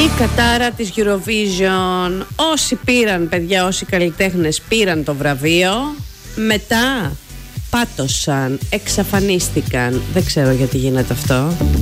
Η κατάρα της Eurovision. Όσοι πήραν, παιδιά, όσοι καλλιτέχνες πήραν το βραβείο, μετά πάτωσαν, εξαφανίστηκαν. Δεν ξέρω γιατί γίνεται αυτό.